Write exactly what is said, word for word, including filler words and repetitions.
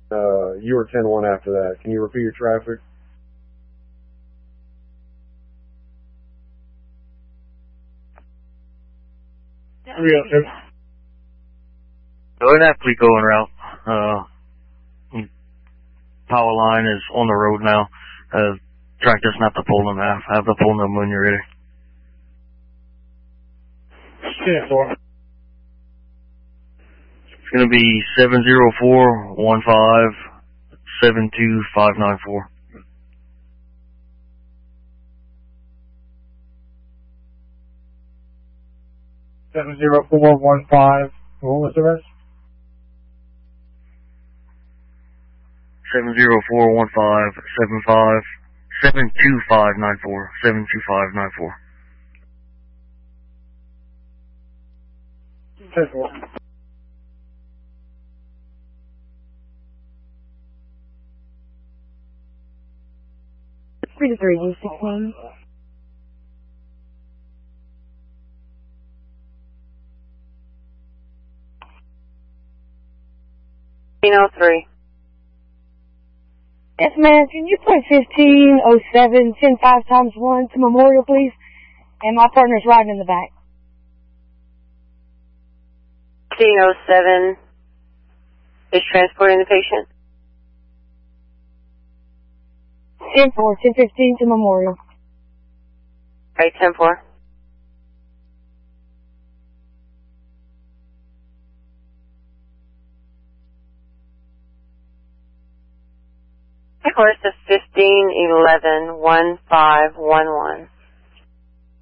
Uh, you were ten one after that. Can you repeat your traffic? Yeah. An athlete going route. Uh, power line is on the road now. Uh, track doesn't have to pull in half. Have to pull them when you're ready. ten four. It's going to be seven zero four one five seven two five nine four. seven zero four one five. What was the rest? Seven zero four one five seven five seven two five nine four. Seven two five nine four. ten four. Three to three, one six one. oh three. Yes, ma'am. Can you put fifteen oh seven, ten five times one to Memorial, please? And my partner's riding in the back. fifteen oh seven is transporting the patient. ten four, ten fifteen to Memorial. Right, ten four. Of course, the fifteen eleven one five one one.